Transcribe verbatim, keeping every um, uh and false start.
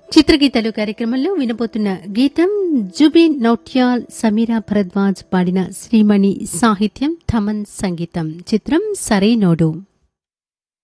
చిత్రగీతాలు కార్యక్రమంలో వినబోతున్న గీతం జుబిన్ నౌటియాల్, సమీరా భరద్వాజ్ పాడిన శ్రీమణి సాహిత్యం, థమన్ సంగీతం. చిత్రం సరైనోడు.